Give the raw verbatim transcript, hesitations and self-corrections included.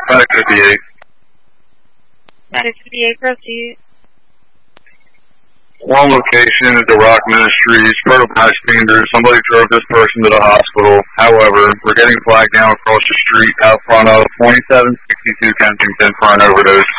five fifty-eight. five fifty-eight, proceed. One location is the Rock Ministries, per bystander. Somebody drove this person to the hospital. However, we're getting flagged down across the street out front of twenty-seven sixty-two Kensington for an overdose.